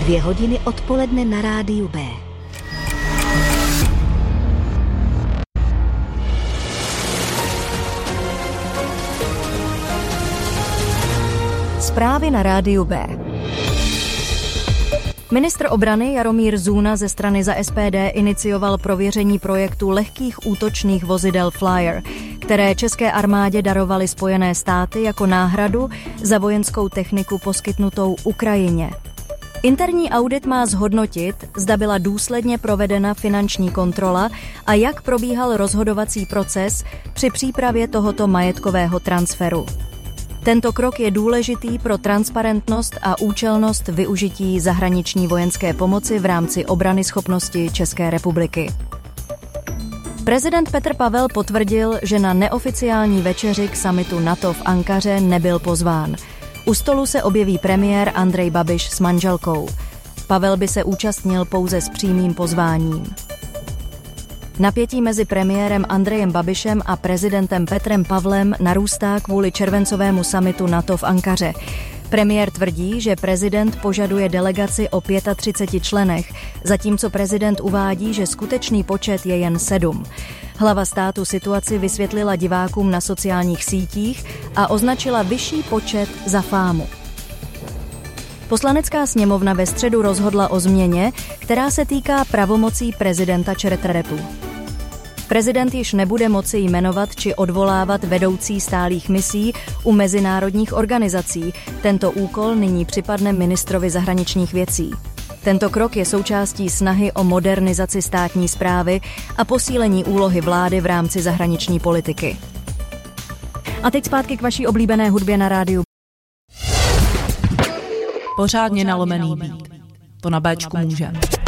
2 hodiny odpoledne na rádiu B. Zprávy na rádiu B. Ministr obrany Jaromír Zůna ze strany za SPD inicioval prověření projektu lehkých útočných vozidel Flyer, které české armádě darovaly Spojené státy jako náhradu za vojenskou techniku poskytnutou Ukrajině. Interní audit má zhodnotit, zda byla důsledně provedena finanční kontrola a jak probíhal rozhodovací proces při přípravě tohoto majetkového transferu. Tento krok je důležitý pro transparentnost a účelnost využití zahraniční vojenské pomoci v rámci obranyschopnosti České republiky. Prezident Petr Pavel potvrdil, že na neoficiální večeři k summitu NATO v Ankaře nebyl pozván. U stolu se objeví premiér Andrej Babiš s manželkou. Pavel by se účastnil pouze s přímým pozváním. Napětí mezi premiérem Andrejem Babišem a prezidentem Petrem Pavlem narůstá kvůli červencovému summitu NATO v Ankaře. Premiér tvrdí, že prezident požaduje delegaci o 35 členech, zatímco prezident uvádí, že skutečný počet je jen 7. Hlava státu situaci vysvětlila divákům na sociálních sítích a označila vyšší počet za fámu. Poslanecká sněmovna ve středu rozhodla o změně, která se týká pravomocí prezidenta ČR. Prezident již nebude moci jmenovat či odvolávat vedoucí stálých misí u mezinárodních organizací. Tento úkol nyní připadne ministrovi zahraničních věcí. Tento krok je součástí snahy o modernizaci státní správy a posílení úlohy vlády v rámci zahraniční politiky. A teď zpátky k vaší oblíbené hudbě na rádiu. Pořádně nalomený beat. To na Béčku může.